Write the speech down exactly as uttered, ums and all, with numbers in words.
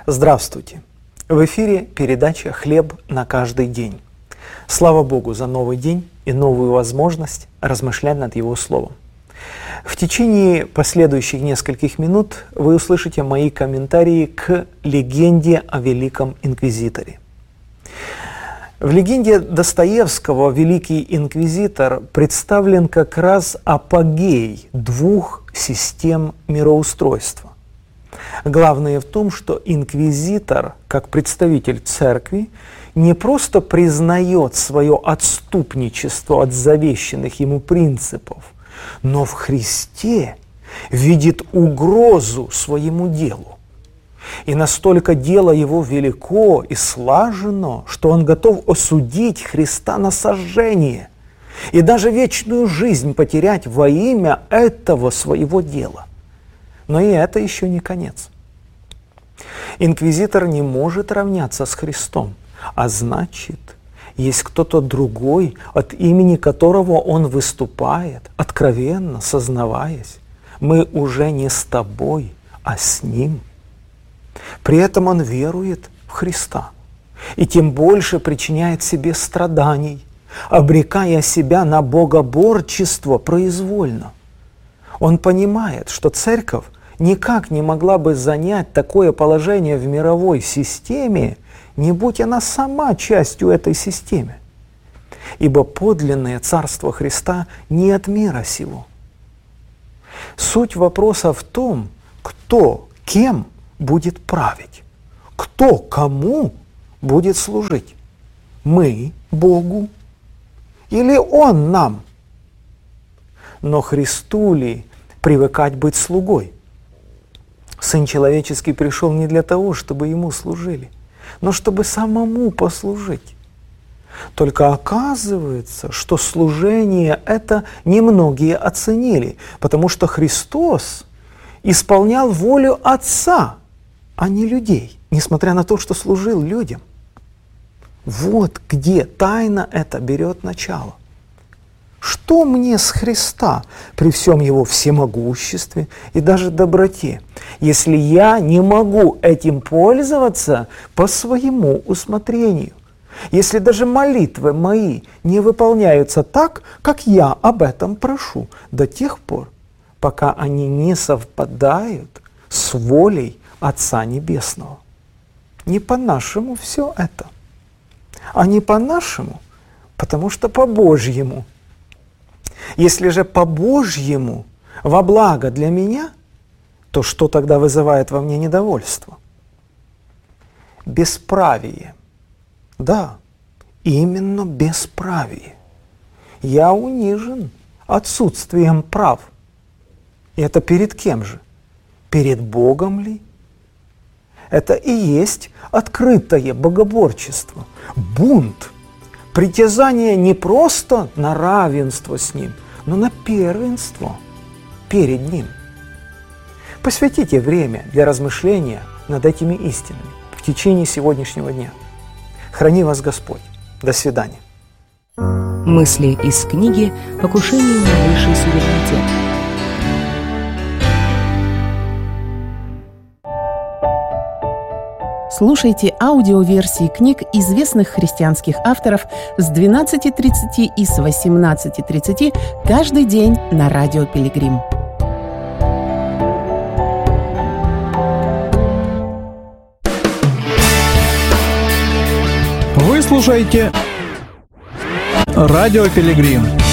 Здравствуйте! В эфире передача «Хлеб на каждый день». Слава Богу за новый день и новую возможность размышлять над Его Словом. В течение последующих нескольких минут вы услышите мои комментарии к легенде о Великом Инквизиторе. В легенде Достоевского Великий Инквизитор представлен как раз апогей двух систем мироустройства. Главное в том, что инквизитор, как представитель церкви, не просто признает свое отступничество от завещанных ему принципов, но в Христе видит угрозу своему делу. И настолько дело его велико и слажено, что он готов осудить Христа на сожжение и даже вечную жизнь потерять во имя этого своего дела. Но и это еще не конец. Инквизитор не может равняться с Христом, а значит, есть кто-то другой, от имени которого он выступает, откровенно сознаваясь: мы уже не с тобой, а с ним. При этом он верует в Христа и тем больше причиняет себе страданий, обрекая себя на богоборчество произвольно. Он понимает, что церковь никак не могла бы занять такое положение в мировой системе, не будь она сама частью этой системы. Ибо подлинное Царство Христа не от мира сего. Суть вопроса в том, кто кем будет править, кто кому будет служить. Мы Богу или Он нам? Но Христу ли привыкать быть слугой? Сын человеческий пришел не для того, чтобы Ему служили, но чтобы самому послужить. Только оказывается, что служение это немногие оценили, потому что Христос исполнял волю Отца, а не людей, несмотря на то, что служил людям. Вот где тайна эта берет начало. Что мне с Христа при всем Его всемогуществе и даже доброте, если я не могу этим пользоваться по своему усмотрению, если даже молитвы мои не выполняются так, как я об этом прошу, до тех пор, пока они не совпадают с волей Отца Небесного? Не по-нашему все это, а не по-нашему, потому что по-божьему. Если же по-божьему, во благо для меня, то что тогда вызывает во мне недовольство? Бесправие. Да, именно бесправие. Я унижен отсутствием прав. И это перед кем же? Перед Богом ли? Это и есть открытое богоборчество, бунт, притязание не просто на равенство с Ним, но на первенство перед Ним. Посвятите время для размышления над этими истинами в течение сегодняшнего дня. Храни вас Господь. До свидания. Мысли из книги «Покушение на высший суверенитет». Слушайте аудиоверсии книг известных христианских авторов с двенадцати тридцати и с восемнадцати тридцати каждый день на Радио Пилигрим. Вы слушаете Радио Пилигрим.